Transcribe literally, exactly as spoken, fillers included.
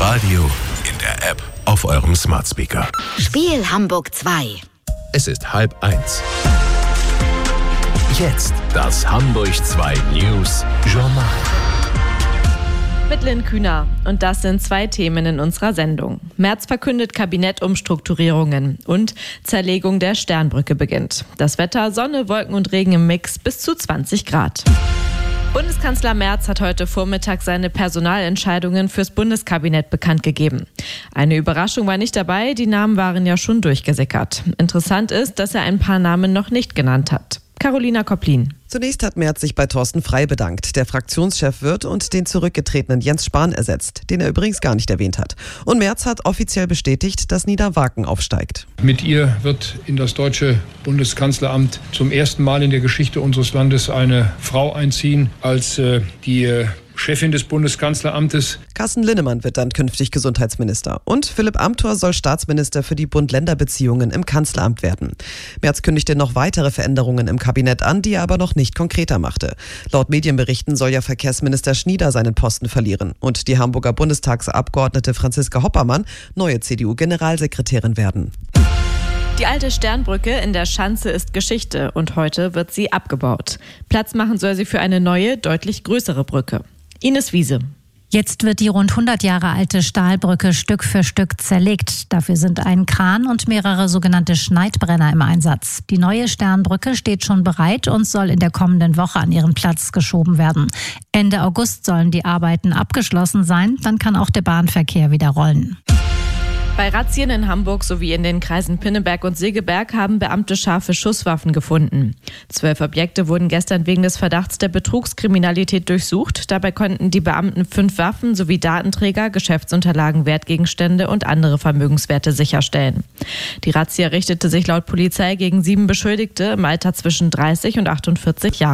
Radio, in der App, auf eurem Smart Speaker. Spiel Hamburg zwei. Es ist halb eins. Jetzt das Hamburg zwei News Journal. Mit Lynn Kühner. Und das sind zwei Themen in unserer Sendung. Merz verkündet Kabinettumstrukturierungen und Zerlegung der Sternbrücke beginnt. Das Wetter: Sonne, Wolken und Regen im Mix bis zu zwanzig Grad. Bundeskanzler Merz hat heute Vormittag seine Personalentscheidungen fürs Bundeskabinett bekannt gegeben. Eine Überraschung war nicht dabei, die Namen waren ja schon durchgesickert. Interessant ist, dass er ein paar Namen noch nicht genannt hat. Carolina Kopplin. Zunächst hat Merz sich bei Thorsten Frey bedankt, der Fraktionschef wird und den zurückgetretenen Jens Spahn ersetzt, den er übrigens gar nicht erwähnt hat. Und Merz hat offiziell bestätigt, dass Nina Waken aufsteigt. Mit ihr wird in das deutsche Bundeskanzleramt zum ersten Mal in der Geschichte unseres Landes eine Frau einziehen als äh, die äh, Chefin des Bundeskanzleramtes. Carsten Linnemann wird dann künftig Gesundheitsminister. Und Philipp Amthor soll Staatsminister für die Bund-Länder-Beziehungen im Kanzleramt werden. Merz kündigte noch weitere Veränderungen im Kabinett an, die er aber noch nicht konkreter machte. Laut Medienberichten soll ja Verkehrsminister Schnieder seinen Posten verlieren und die Hamburger Bundestagsabgeordnete Franziska Hoppermann neue C D U-Generalsekretärin werden. Die alte Sternbrücke in der Schanze ist Geschichte und heute wird sie abgebaut. Platz machen soll sie für eine neue, deutlich größere Brücke. Ines Wiese. Jetzt wird die rund hundert Jahre alte Stahlbrücke Stück für Stück zerlegt. Dafür sind ein Kran und mehrere sogenannte Schneidbrenner im Einsatz. Die neue Sternbrücke steht schon bereit und soll in der kommenden Woche an ihren Platz geschoben werden. Ende August sollen die Arbeiten abgeschlossen sein, dann kann auch der Bahnverkehr wieder rollen. Bei Razzien in Hamburg sowie in den Kreisen Pinneberg und Segeberg haben Beamte scharfe Schusswaffen gefunden. Zwölf Objekte wurden gestern wegen des Verdachts der Betrugskriminalität durchsucht. Dabei konnten die Beamten fünf Waffen sowie Datenträger, Geschäftsunterlagen, Wertgegenstände und andere Vermögenswerte sicherstellen. Die Razzia richtete sich laut Polizei gegen sieben Beschuldigte im Alter zwischen dreißig und achtundvierzig Jahren.